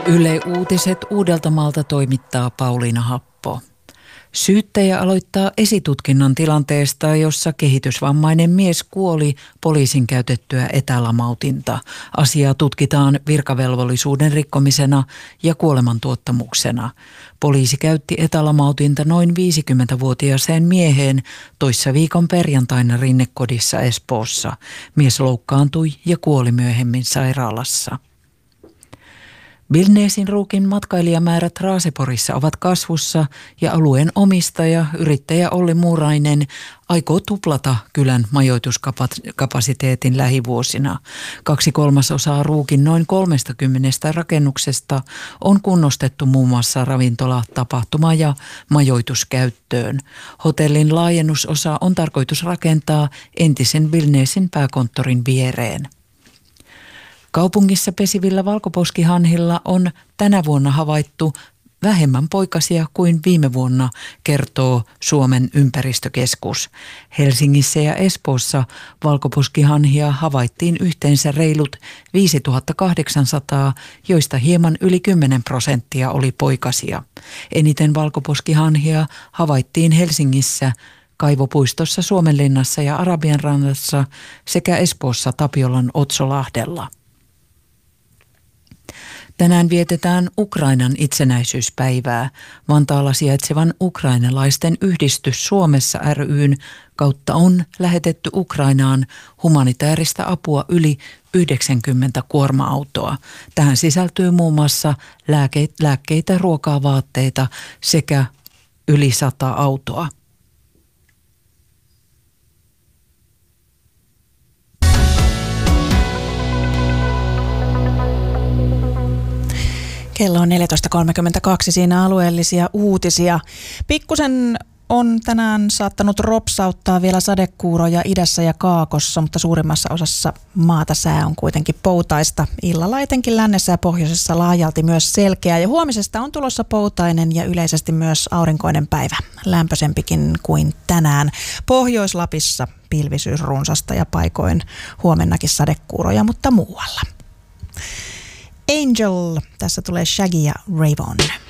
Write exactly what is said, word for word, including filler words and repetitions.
Yle Uutiset Uudeltamaalta toimittaa Pauliina Happo. Syyttäjä aloittaa esitutkinnan tilanteesta, jossa kehitysvammainen mies kuoli poliisin käytettyä etälamautinta. Asiaa tutkitaan virkavelvollisuuden rikkomisena ja kuolemantuottamuksena. Poliisi käytti etälamautinta noin viisikymmentävuotiaaseen mieheen toissa viikon perjantaina Rinnekodissa Espoossa. Mies loukkaantui ja kuoli myöhemmin sairaalassa. Vilneesin ruukin matkailijamäärät Raaseporissa ovat kasvussa ja alueen omistaja, yrittäjä Olli Muurainen, aikoo tuplata kylän majoituskapasiteetin lähivuosina. Kaksi kolmasosaa ruukin noin kolmestakymmenestä rakennuksesta on kunnostettu muun muassa ravintola, tapahtuma ja majoituskäyttöön. Hotellin laajennusosa on tarkoitus rakentaa entisen Vilneesin pääkonttorin viereen. Kaupungissa pesivillä valkoposkihanhilla on tänä vuonna havaittu vähemmän poikasia kuin viime vuonna, kertoo Suomen ympäristökeskus. Helsingissä ja Espoossa valkoposkihanhia havaittiin yhteensä reilut viisituhattakahdeksansataa, joista hieman yli kymmenen prosenttia oli poikasia. Eniten valkoposkihanhia havaittiin Helsingissä, Kaivopuistossa, Suomenlinnassa ja Arabianrannassa sekä Espoossa Tapiolan Otsolahdella. Tänään vietetään Ukrainan itsenäisyyspäivää. Vantaalla sijaitsevan ukrainalaisten yhdistys Suomessa ry:n kautta on lähetetty Ukrainaan humanitaarista apua yli yhdeksänkymmentä kuorma-autoa. Tähän sisältyy muun muassa lääkkeitä, ruokaa, vaatteita sekä yli sata autoa. Kello on neljätoista kolmekymmentäkaksi, siinä alueellisia uutisia. Pikkusen on tänään saattanut ropsauttaa vielä sadekuuroja idässä ja kaakossa, mutta suurimmassa osassa maata sää on kuitenkin poutaista. Illalla etenkin lännessä ja pohjoisessa laajalti myös selkeä ja huomisesta on tulossa poutainen ja yleisesti myös aurinkoinen päivä. Lämpöisempikin kuin tänään. Pohjois-Lapissa pilvisyys runsasta ja paikoin huomennakin sadekuuroja, mutta muualla. Angel, tässä tulee Shaggy ja Rayvon.